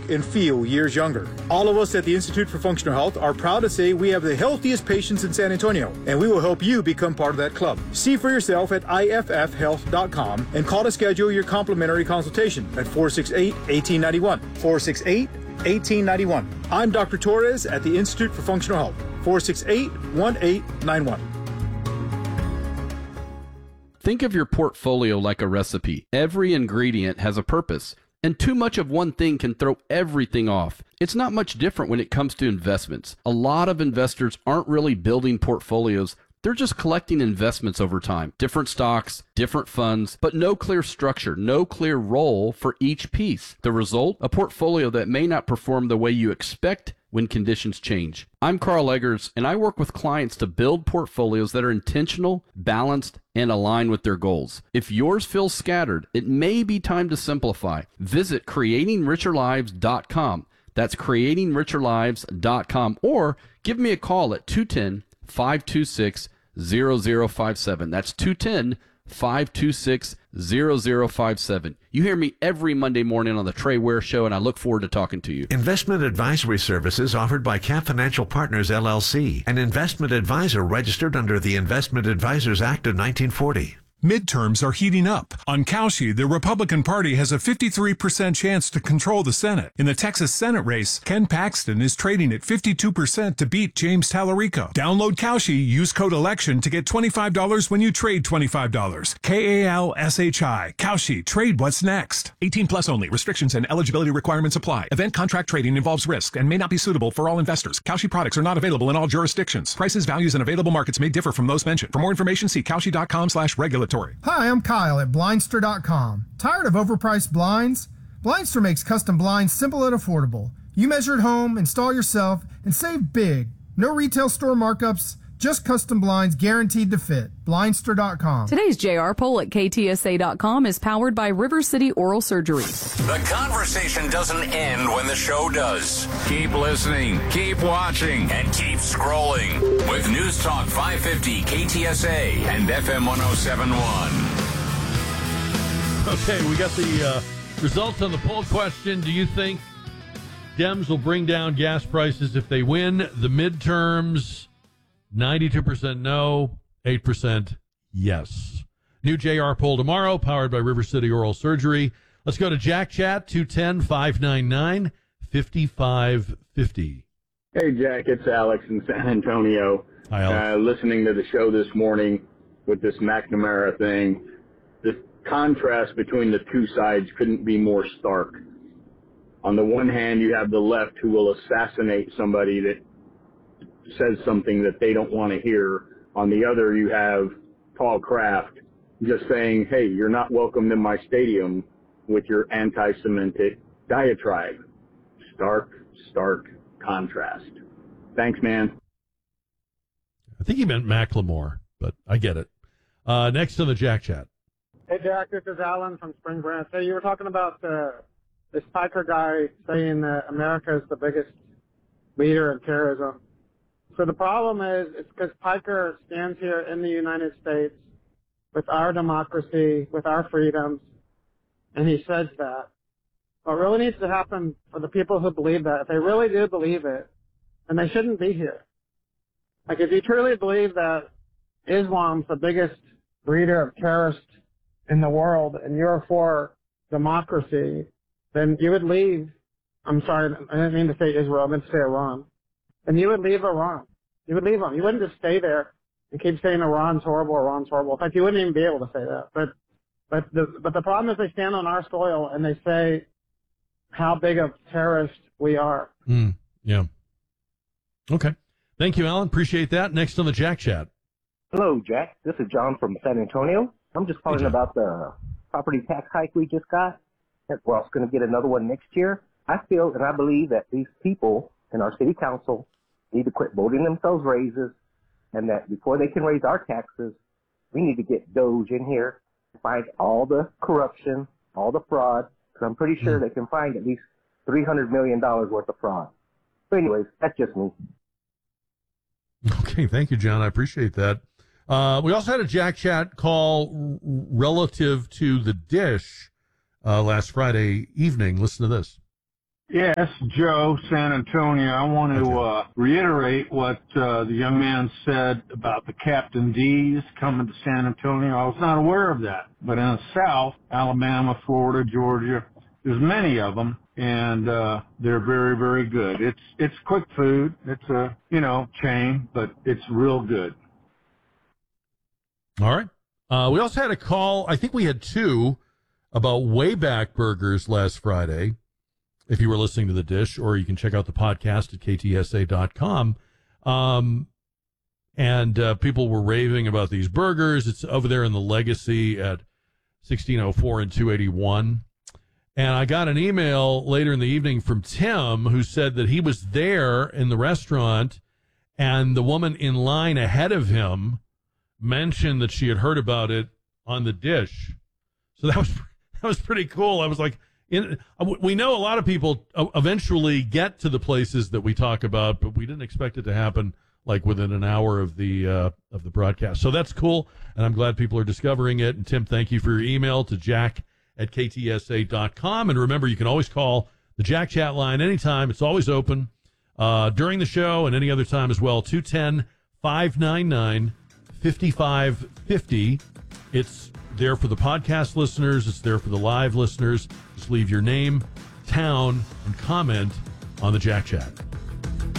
and feel years younger. All of us at the Institute for Functional Health are proud to say we have the healthiest patients in San Antonio, and we will help you become part of that club. See for yourself at IFFhealth.com and call to schedule your complimentary consultation at 468-1891. 468-1891. I'm Dr. Torres at the Institute for Functional Health. 468-1891. Think of your portfolio like a recipe. Every ingredient has a purpose, and too much of one thing can throw everything off. It's not much different when it comes to investments. A lot of investors aren't really building portfolios. They're just collecting investments over time. Different stocks, different funds, but no clear structure, no clear role for each piece. The result? A portfolio that may not perform the way you expect when conditions change. I'm Carl Eggers, and I work with clients to build portfolios that are intentional, balanced, and aligned with their goals. If yours feels scattered, it may be time to simplify. Visit creatingricherlives.com. That's creatingricherlives.com, or give me a call at 210-526-0057. That's 210-526-0057. You hear me every Monday morning on the Trey Ware Show, and I look forward to talking to you. Investment advisory services offered by Cap Financial Partners, LLC, an investment advisor registered under the Investment Advisors Act of 1940. Midterms are heating up. On Cauchy, the Republican Party has a 53% chance to control the Senate. In the Texas Senate race, Ken Paxton is trading at 52% to beat James Tallarico. Download Cauchy, use code ELECTION to get $25 when you trade $25. K-A-L-S-H-I. Cauchy, trade what's next. 18 plus only. Restrictions and eligibility requirements apply. Event contract trading involves risk and may not be suitable for all investors. Cauchy products are not available in all jurisdictions. Prices, values, and available markets may differ from those mentioned. For more information, see Cauchy.com/regulatory. Hi, I'm Kyle at Blindster.com. Tired of overpriced blinds? Blindster makes custom blinds simple and affordable. You measure at home, install yourself, and save big. No retail store markups, just custom blinds guaranteed to fit. Blindster.com. Today's JR poll at KTSA.com is powered by River City Oral Surgery. The conversation doesn't end when the show does. Keep listening, keep watching, and keep scrolling with News Talk 550 KTSA and FM 1071. Okay, we got the results on the poll question. Do you think Dems will bring down gas prices if they win the midterms? 92% no, 8% yes. New JR poll tomorrow, powered by River City Oral Surgery. Let's go to Jack Chat, 210-599-5550. Hey, Jack, it's Alex in San Antonio. Hi, Alex. Listening to the show this morning with this McNamara thing, the contrast between the two sides couldn't be more stark. On the one hand, you have the left who will assassinate somebody that says something that they don't want to hear. On the other, you have Paul Kraft just saying, hey, you're not welcome in my stadium with your anti-Semitic diatribe. Stark contrast. Thanks, man. I think he meant Macklemore, but I get it. Next on the Jack Chat. Hey, Jack, this is Alan from Spring Branch. Hey, you were talking about this Piker guy saying that America is the biggest leader of terrorism. So the problem is, it's because Piker stands here in the United States with our democracy, with our freedoms, and he says that. What really needs to happen for the people who believe that, if they really do believe it, then they shouldn't be here. Like, if you truly believe that Islam's the biggest breeder of terrorists in the world and you're for democracy, then you would leave. I'm sorry, I didn't mean to say Israel, I meant to say Iran. And you would leave Iran. You would leave them. You wouldn't just stay there and keep saying Iran's horrible, Iran's horrible. In fact, you wouldn't even be able to say that. But the problem is they stand on our soil and they say how big of terrorists we are. Yeah. Okay. Thank you, Alan. Appreciate that. Next on the Jack Chat. Hello, Jack. This is John from San Antonio. I'm just calling about the property tax hike we just got. We're also going to get another one next year. I feel and I believe that these people in our city council need to quit voting themselves raises, and that before they can raise our taxes, we need to get DOGE in here to find all the corruption, all the fraud, because I'm pretty sure they can find at least $300 million worth of fraud. But anyways, that's just me. Okay, thank you, John. I appreciate that. We also had a Jack Chat call relative to the dish last Friday evening. Listen to this. Yes, Joe, San Antonio. I want to reiterate what the young man said about the Captain D's coming to San Antonio. I was not aware of that. But in the South, Alabama, Florida, Georgia, there's many of them, and they're very, very good. It's quick food. It's a, chain, but it's real good. All right. We also had a call, I think we had two, about Wayback Burgers last Friday, if you were listening to The Dish, or you can check out the podcast at ktsa.com. And people were raving about these burgers. It's over there in the Legacy at 1604 and 281. And I got an email later in the evening from Tim, who said that he was there in the restaurant, and the woman in line ahead of him mentioned that she had heard about it on The Dish. So that was pretty cool. I was like, we know a lot of people eventually get to the places that we talk about, but we didn't expect it to happen like within an hour of the broadcast. So that's cool, and I'm glad people are discovering it. And Tim, thank you for your email to jack@ktsa.com. And remember, you can always call the Jack Chat line anytime. It's always open during the show and any other time as well. 210-599-5550. It's there for the podcast listeners. It's there for the live listeners. Just leave your name, town, and comment on the Jack Chat.